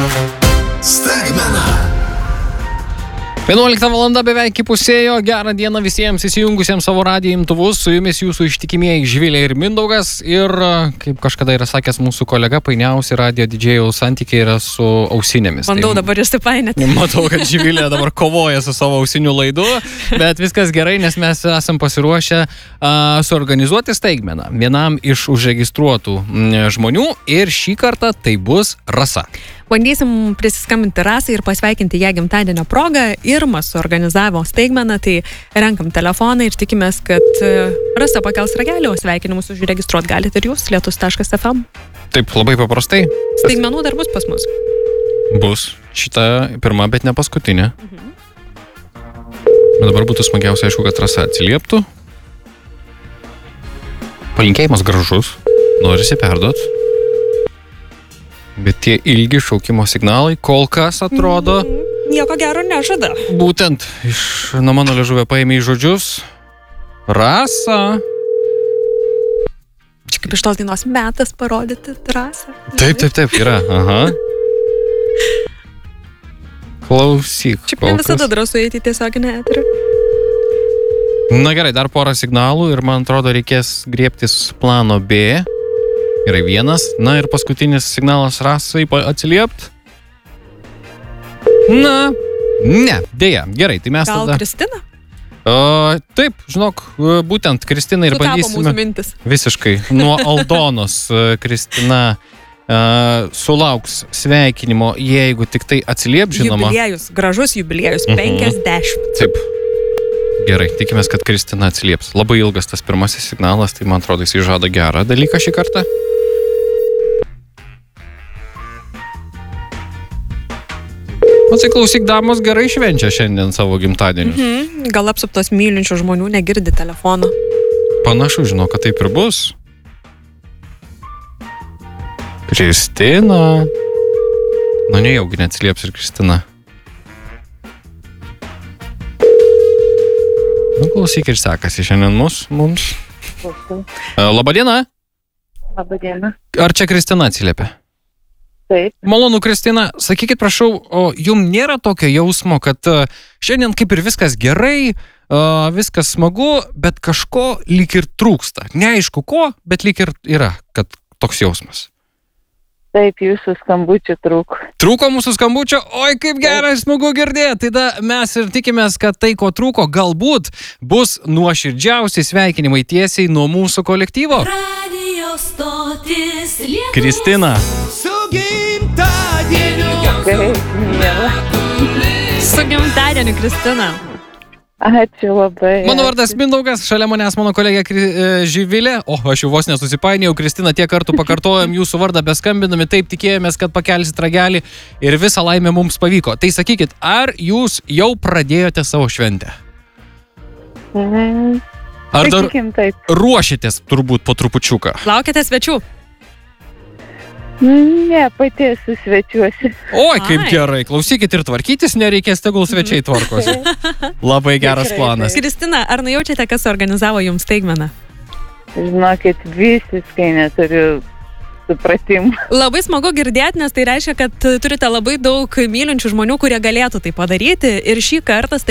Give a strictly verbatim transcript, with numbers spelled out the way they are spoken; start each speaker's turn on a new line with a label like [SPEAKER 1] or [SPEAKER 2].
[SPEAKER 1] Staigmena.
[SPEAKER 2] vienuolikta valanda beveik įpusėjo. Gerą dieną visiems įsijungusiems savo radijo imtuvus. Su jumis jūsų ištikimieji Živilė ir Mindaugas. Ir, kaip kažkada yra sakęs mūsų kolega, painiausi radijo didžėjaus santykiai yra su ausinėmis.
[SPEAKER 3] Bandau
[SPEAKER 2] tai,
[SPEAKER 3] dabar išsipainėti.
[SPEAKER 2] Matau, kad Živilė dabar kovoja su savo ausinių laidu, bet viskas gerai, nes mes esam pasiruošę uh, suorganizuoti staigmeną vienam iš užregistruotų m, žmonių ir šį kartą tai bus Rasa.
[SPEAKER 3] Bandysim prisiskambinti Rasai ir pasveikinti ją gimtadienio progą. Irmas suorganizavo staigmeną, tai renkam telefoną ir tikimės, kad Rasa pakels ragelį, o sveikinimus užregistruot galite ir jūs, lietus taškas ef em.
[SPEAKER 2] Taip, labai paprastai.
[SPEAKER 3] Staigmenų dar bus pas mus.
[SPEAKER 2] Bus. Šita pirma, bet ne paskutinė. Mhm. Dabar būtų smagiausia, aišku, kad Rasa atsilieptų. Palinkėjimas gražus. Norisi perduot. Bet tie ilgi šaukimo signalai kol kas atrodo...
[SPEAKER 3] Mm, nieko gero nežada.
[SPEAKER 2] Būtent iš nuo mano liežuvio paėmė į žodžius. Rasa.
[SPEAKER 3] Čia kaip iš tos dainos metas parodyti Rasą.
[SPEAKER 2] Taip, taip, taip, yra. Aha. Klausyk.
[SPEAKER 3] Čia ne visada drąsu eiti į tiesioginę eterį.
[SPEAKER 2] Na gerai, dar porą signalų ir man atrodo reikės griebtis plano B. Gerai, vienas. Na ir paskutinis signalas Rasai atsiliept. Na, ne, dėja. Gerai, tai mes
[SPEAKER 3] Gal
[SPEAKER 2] tada...
[SPEAKER 3] Gal Kristina?
[SPEAKER 2] Uh, taip, žinok, būtent Kristina ir
[SPEAKER 3] Sutapo
[SPEAKER 2] bandysime...
[SPEAKER 3] mūsų mintis.
[SPEAKER 2] Visiškai. Nuo Aldonos Kristina uh, sulauks sveikinimo, jeigu tik tai atsiliep, žinoma.
[SPEAKER 3] Jubiliejus, gražus jubiliejus,
[SPEAKER 2] Mhm.
[SPEAKER 3] penkiasdešimt.
[SPEAKER 2] Taip. Gerai, tikimės, kad Kristina atsilieps. Labai ilgas tas pirmasis signalas, tai man atrodo, jis žada gerą dalyką šį kartą. Atsiklausyk, damos gerai švenčia šiandien savo gimtadienius.
[SPEAKER 3] Mhm. Gal apsuptos mylinčių žmonių negirdi telefoną.
[SPEAKER 2] Panašu, žinau, kad taip ir bus. Kristina. Nu, nejaugi neatsilieps ir Kristina. Nu, klausyk ir sekasi šiandien mus, mums. Labadiena.
[SPEAKER 4] Labadiena.
[SPEAKER 2] Ar čia Kristina atsiliepia?
[SPEAKER 4] Taip.
[SPEAKER 2] Malonu, Kristina. Sakykit, prašau, o jum nėra tokio jausmo, kad uh, šiandien kaip ir viskas gerai, uh, viskas smagu, bet kažko lyg ir trūksta. Neaišku ko, bet lyg ir yra, kad toks jausmas.
[SPEAKER 4] Taip, jūsų skambučių trūko.
[SPEAKER 2] Trūko mūsų skambučio? Oi, kaip gerai, smagu girdėti. Tada mes ir tikimės, kad tai, ko trūko, galbūt bus nuoširdžiausi sveikinimai tiesiai nuo mūsų kolektyvo. Kristina.
[SPEAKER 1] Su gimtadieniu.
[SPEAKER 4] Taip, miela.
[SPEAKER 3] Su gimtadieniu, Kristina.
[SPEAKER 4] Ačiū labai.
[SPEAKER 2] Mano vardas Mindaugas, šalia manęs mano kolegė Živilė. O, aš jau vos nesusipainėjau, Kristina, tiek kartų pakartojom jūsų vardą beskambinami, taip tikėjomės, kad pakelsit ragelį ir visą laimę mums pavyko. Tai sakykit, ar jūs jau pradėjote savo šventę?
[SPEAKER 4] Mhm.
[SPEAKER 2] Ar dar
[SPEAKER 4] Sakykim taip.
[SPEAKER 2] ruošitės turbūt po trupučiuką?
[SPEAKER 3] Laukite svečių?
[SPEAKER 4] Ne, pati esu svečiuosi.
[SPEAKER 2] Oi, kaip
[SPEAKER 3] Ai.
[SPEAKER 2] gerai. Klausykit ir tvarkytis nereikės, tegul svečiai tvarkosi. Labai geras
[SPEAKER 4] Tikrai
[SPEAKER 2] planas.
[SPEAKER 3] Kristina, ar nujaučiate, kas organizavo jums staigmeną?
[SPEAKER 4] Žinokit, visiškai neturiu supratimų.
[SPEAKER 3] Labai smagu girdėti, nes tai reiškia, kad turite labai daug mylinčių žmonių, kurie galėtų tai padaryti. Ir šį kartą